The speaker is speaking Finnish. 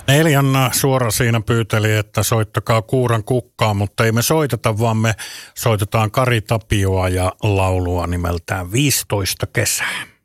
Eljanna Suora siinä pyyteli, että soittakaa Kuuran kukkaa, mutta ei me soiteta, vaan me soitetaan Kari Tapioa ja laulua nimeltään 15 kesää.